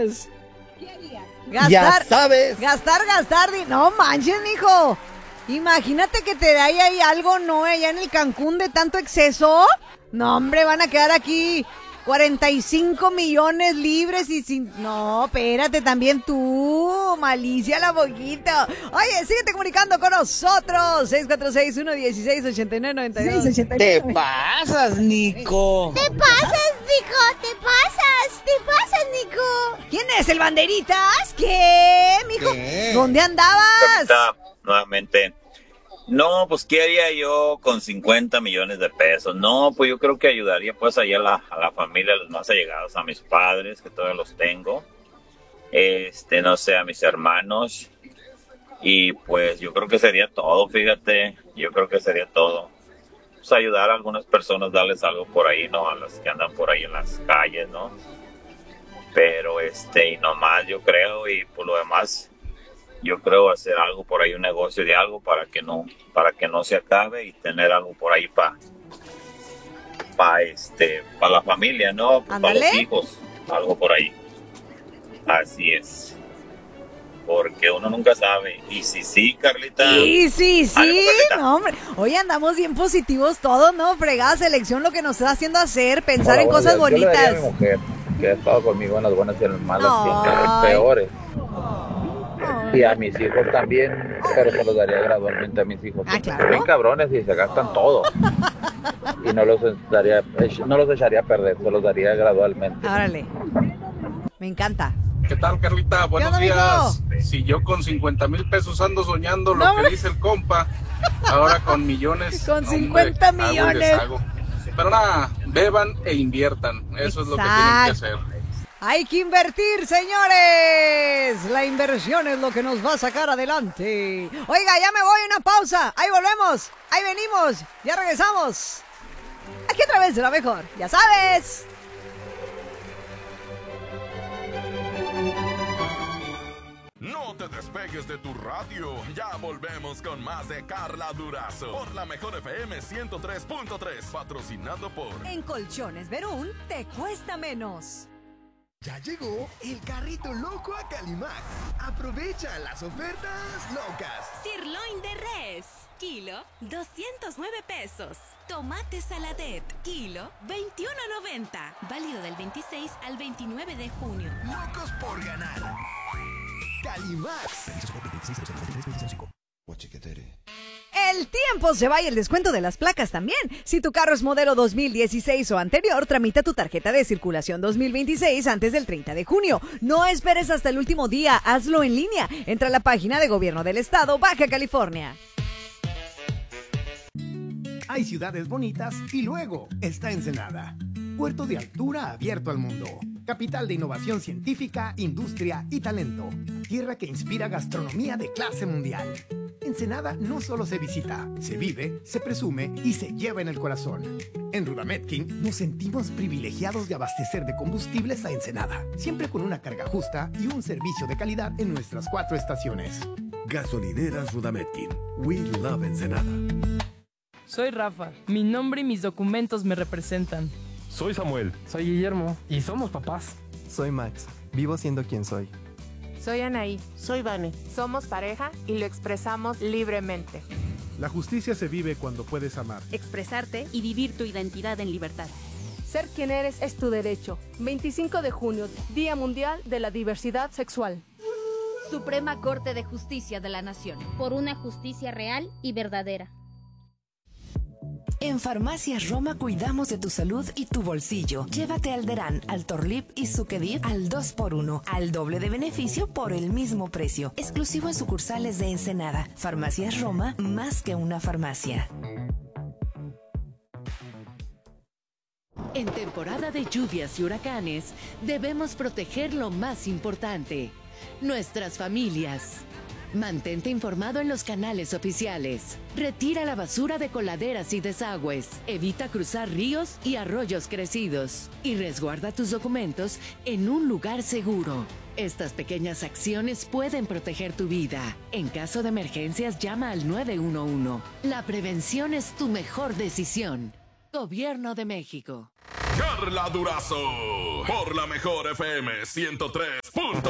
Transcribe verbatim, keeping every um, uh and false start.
harías? ¿Qué harías? Gastar, ya sabes. Gastar, gastar. Di- no manches, mijo. Imagínate que te da ahí, ahí algo, ¿no? Allá en el Cancún de tanto exceso. No, hombre, van a quedar aquí cuarenta y cinco millones libres y sin... No, espérate, también tú, malicia la boquita. Oye, síguete comunicando con nosotros. seis cuatro seis, uno uno seis, ocho nueve nueve dos. Te pasas, Nico. ¿Te pasas, Nico? ¿Te pasas? ¿Te pasas, Nico? ¿Quién es el banderitas? ¿Qué, mijo? ¿Qué? ¿Dónde andabas? Carlita, nuevamente. No, pues ¿qué haría yo con cincuenta millones de pesos? No, pues yo creo que ayudaría pues allá a la, a la familia, a los más allegados, a mis padres, que todavía los tengo. Este, no sé, a mis hermanos. Y pues yo creo que sería todo, fíjate. Yo creo que sería todo. Pues ayudar a algunas personas, darles algo por ahí, ¿no? A las que andan por ahí en las calles, ¿no? Pero este, y nomás yo creo, y por lo demás... Yo creo hacer algo por ahí, un negocio de algo para que no, para que no se acabe y tener algo por ahí para, para este, para la familia, ¿no? Para los hijos, algo por ahí. Así es. Porque uno nunca sabe. Y si sí, Carlita. Sí, sí, sí. Ánimo, Carlita. No, hombre. Hoy andamos bien positivos todos, ¿no? Fregada selección lo que nos está haciendo hacer, pensar Hola, en buenos cosas días. Yo le daría a bonitas. mi mujer, que ha estado conmigo en las buenas y en las malas, y en las Ay. peores. Y a mis hijos también, pero se los daría gradualmente a mis hijos. Ah, porque claro. se ven cabrones y se gastan todo. Y no los daría, no los echaría a perder, se los daría gradualmente. Órale. Me encanta. ¿Qué tal, Carlita? Buenos onda, días. mijo? Si yo con cincuenta mil pesos ando soñando lo No, que hombre. dice el compa, ahora con millones. Con hombre, cincuenta hago y millones. deshago. Pero nada, beban e inviertan. Eso es lo que tienen que hacer. Hay que invertir, señores. La inversión es lo que nos va a sacar adelante. Oiga, ya me voy, una pausa. Ahí volvemos. Ahí venimos. Ya regresamos. Aquí a través de la mejor. Ya sabes. No te despegues de tu radio. Ya volvemos con más de Carla Durazo por la mejor F M ciento tres punto tres, patrocinado por En Colchones Verún te cuesta menos. Ya llegó el carrito loco a Calimax. Aprovecha las ofertas locas. Sirloin de res, kilo, doscientos nueve pesos. Tomate saladet, kilo, veintiuno noventa. Válido del veintiséis al veintinueve de junio. Locos por ganar. Calimax. El tiempo se va y el descuento de las placas también. Si tu carro es modelo dos mil dieciséis o anterior, tramita tu tarjeta de circulación dos mil veintiséis antes del treinta de junio. No esperes hasta el último día, hazlo en línea. Entra a la página de Gobierno del Estado, Baja California. Hay ciudades bonitas y luego está Ensenada. Puerto de altura abierto al mundo. Capital de innovación científica, industria y talento. Tierra que inspira gastronomía de clase mundial. Ensenada no solo se visita, se vive, se presume y se lleva en el corazón. En Rudametkin nos sentimos privilegiados de abastecer de combustibles a Ensenada, siempre con una carga justa y un servicio de calidad en nuestras cuatro estaciones. Gasolineras Rudametkin. We love Ensenada. Soy Rafa. Mi nombre y mis documentos me representan. Soy Samuel. Soy Guillermo. Y somos papás. Soy Max. Vivo siendo quien soy. Soy Anaí. Soy Vane. Somos pareja y lo expresamos libremente. La justicia se vive cuando puedes amar, expresarte y vivir tu identidad en libertad. Ser quien eres es tu derecho. veinticinco de junio, Día Mundial de la Diversidad Sexual. Suprema Corte de Justicia de la Nación. Por una justicia real y verdadera. En Farmacias Roma cuidamos de tu salud y tu bolsillo. Llévate Alderan, Altorlip y Sucedif al dos por uno, al doble de beneficio por el mismo precio. Exclusivo en sucursales de Ensenada. Farmacias Roma, más que una farmacia. En temporada de lluvias y huracanes, debemos proteger lo más importante, nuestras familias. Mantente informado en los canales oficiales. Retira la basura de coladeras y desagües. Evita cruzar ríos y arroyos crecidos. Y resguarda tus documentos en un lugar seguro. Estas pequeñas acciones pueden proteger tu vida. En caso de emergencias, llama al nueve uno uno. La prevención es tu mejor decisión. Gobierno de México. Karla Durazo por la mejor F M ciento tres punto